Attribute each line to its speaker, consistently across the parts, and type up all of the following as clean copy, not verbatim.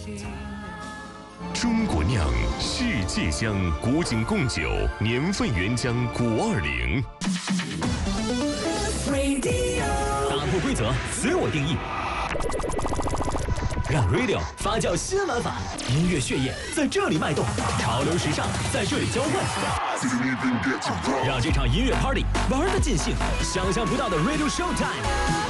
Speaker 1: 中国酿，世界香，古井贡酒，年份原浆520。
Speaker 2: 打破规则，随我定义。让 Radio 发酵新玩法，音乐血液在这里脉动，潮流时尚在这里交汇，让这场音乐 Party 玩得尽兴，想象不到的 Radio Showtime。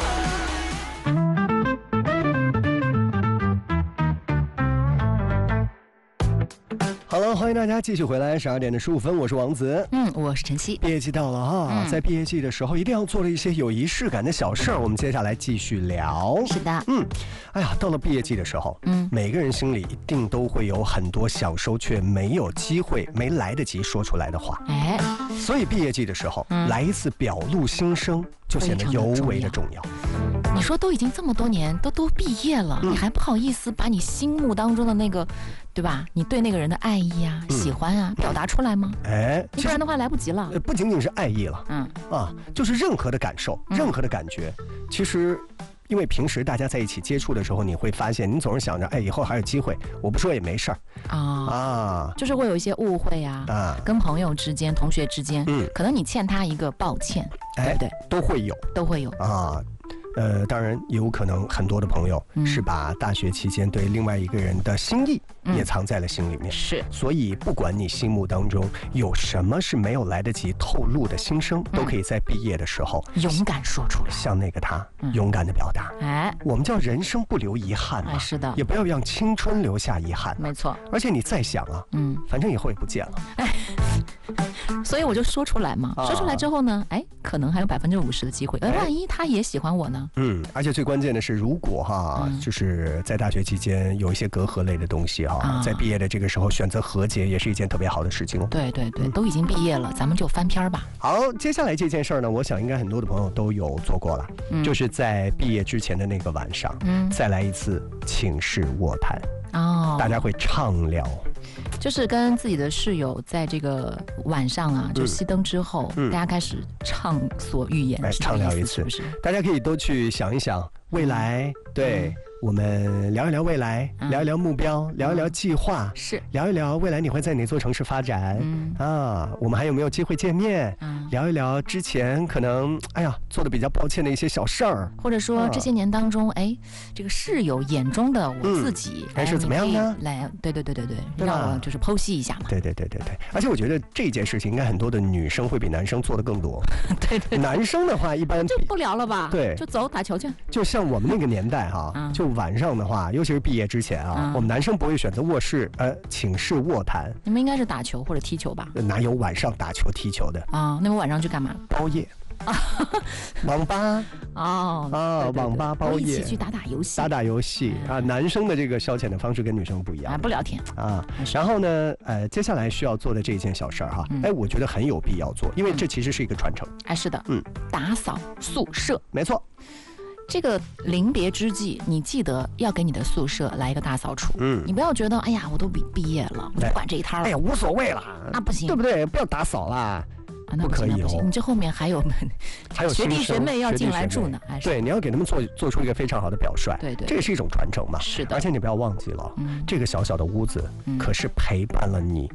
Speaker 3: 好了，欢迎大家继续回来，12点15分，我是王子，
Speaker 4: 我是晨曦。
Speaker 3: 毕业季到了啊，在毕业季的时候，一定要做的一些有仪式感的小事儿，我们接下来继续聊。
Speaker 4: 是的，
Speaker 3: 哎呀，到了毕业季的时候，每个人心里一定都会有很多想说却没有机会、没来得及说出来的话。所以毕业季的时候，来一次表露心声，就显得尤为的重要。
Speaker 4: 你说都已经这么多年，都毕业了，你还不好意思把你心目当中的那个，对吧？你对那个人的爱意啊、喜欢啊，表达出来吗？不然的话来不及了。
Speaker 3: 不仅仅是爱意了，就是任何的感受、任何的感觉，其实。因为平时大家在一起接触的时候，你会发现，你总是想着，以后还有机会，我不说也没事儿
Speaker 4: 就是会有一些误会跟朋友之间、同学之间，可能你欠他一个抱歉，对不对？
Speaker 3: 都会有当然也有可能很多的朋友是把大学期间对另外一个人的心意也藏在了心里面，
Speaker 4: 是。
Speaker 3: 所以不管你心目当中有什么是没有来得及透露的心声，都可以在毕业的时候
Speaker 4: 勇敢说出来，
Speaker 3: 向那个他勇敢的表达。我们叫人生不留遗憾嘛，
Speaker 4: 是的，
Speaker 3: 也不要让青春留下遗憾，
Speaker 4: 没错。
Speaker 3: 而且你再想反正以后也不见了，
Speaker 4: 所以我就说出来嘛，说出来之后呢，可能还有50%的机会，万一他也喜欢我呢？
Speaker 3: 而且最关键的是，如果就是在大学期间有一些隔阂类的东西在毕业的这个时候选择和解，也是一件特别好的事情。
Speaker 4: 对，都已经毕业了，咱们就翻篇吧。
Speaker 3: 好，接下来这件事儿呢，我想应该很多的朋友都有做过了，就是在毕业之前的那个晚上，再来一次寝室卧谈。大家会畅聊，
Speaker 4: 就是跟自己的室友在这个晚上就熄灯之后，大家开始畅所欲言，
Speaker 3: 畅聊一次，
Speaker 4: 是不是？
Speaker 3: 大家可以都去想一想未来，对。我们聊一聊未来，聊一聊目标，聊一聊计划，
Speaker 4: 是
Speaker 3: 聊一聊未来你会在哪座城市发展，我们还有没有机会见面，聊一聊之前可能做的比较抱歉的一些小事儿，
Speaker 4: 或者说这些年当中，这个室友眼中的我自己
Speaker 3: 是怎么样呢？
Speaker 4: 来，对，让我就是剖析一下嘛。
Speaker 3: 对，而且我觉得这件事情应该很多的女生会比男生做的更多。对，男生的话一般
Speaker 4: 就不聊了吧，
Speaker 3: 对，
Speaker 4: 就走打球去。就
Speaker 3: 像我们那个年代就晚上的话，尤其是毕业之前我们男生不会选择寝室卧谈。
Speaker 4: 你们应该是打球或者踢球吧？
Speaker 3: 哪有晚上打球踢球的
Speaker 4: 那么晚上去干嘛？
Speaker 3: 包夜网吧网吧包夜，
Speaker 4: 一起去打
Speaker 3: 游戏男生的这个消遣的方式跟女生不一样
Speaker 4: 不聊天
Speaker 3: 然后呢接下来需要做的这件小事儿我觉得很有必要做，因为这其实是一个传承。
Speaker 4: 是的，打扫宿舍，
Speaker 3: 没错。
Speaker 4: 这个临别之际，你记得要给你的宿舍来一个大扫除。你不要觉得我都毕业了，我不管这一摊了，
Speaker 3: 无所谓了，
Speaker 4: 那不行，
Speaker 3: 对不对？不要打扫啦。
Speaker 4: 那不可以你这后面还有学弟学妹要进来住呢。
Speaker 3: 对，你要给他们做出一个非常好的表率。
Speaker 4: 对，
Speaker 3: 这也是一种传承嘛。
Speaker 4: 是的，
Speaker 3: 而且你不要忘记了，这个小小的屋子可是陪伴了你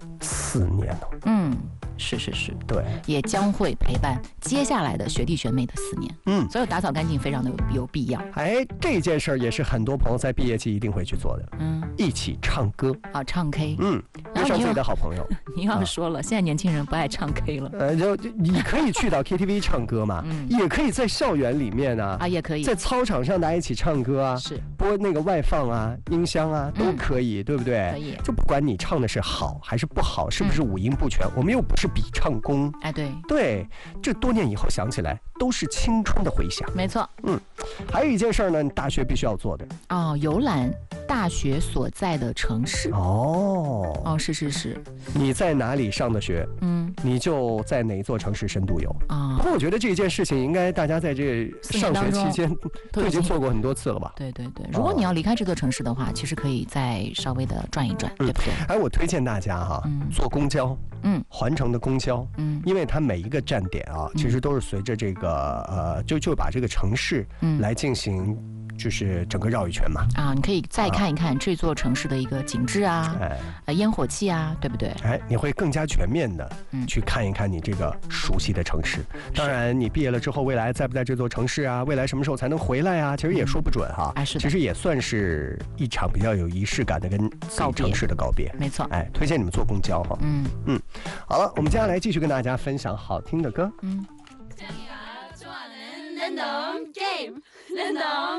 Speaker 3: 4年了。
Speaker 4: 是，
Speaker 3: 对，
Speaker 4: 也将会陪伴接下来的学弟学妹的4年。所以打扫干净非常的有必要。
Speaker 3: 这件事儿也是很多朋友在毕业季一定会去做的。一起唱歌
Speaker 4: 唱 K。
Speaker 3: 约上自己的好朋友。
Speaker 4: 你要说了，现在年轻人不爱唱 K 了。
Speaker 3: 就你可以去到 KTV 唱歌嘛，也可以在校园里面
Speaker 4: 也可以
Speaker 3: 在操场上大家一起唱歌
Speaker 4: 是
Speaker 3: 播那个外放音箱都可以，对不对？
Speaker 4: 可以。
Speaker 3: 就不管你唱的是好还是不好，是不是五音不全，我们又不是比唱功。对，这多年以后想起来都是青春的回响。
Speaker 4: 没错。
Speaker 3: 还有一件事呢，你大学必须要做的
Speaker 4: 游览大学所在的城市。是。
Speaker 3: 你在哪里上的学，你就在哪座城市深度游。不过我觉得这件事情应该大家在这上学期间都已经做过很多次了吧？
Speaker 4: 对。如果你要离开这座城市的话，其实可以再稍微的转一转，对不对？
Speaker 3: 我推荐大家坐公交，环城的公交，因为它每一个站点其实都是随着这个就把这个城市来进行就是整个绕一圈嘛。
Speaker 4: 啊，你可以再看一看这座城市的一个景致啊，烟火气啊，对不对？
Speaker 3: 你会更加全面的去看一看你这个熟悉的城市。当然，你毕业了之后，未来在不在这座城市啊？未来什么时候才能回来啊？其实也说不准哈。其实也算是一场比较有仪式感的跟城市的告别。
Speaker 4: 没错。
Speaker 3: 推荐你们坐公交哈。好了，我们接下来继续跟大家分享好听的歌。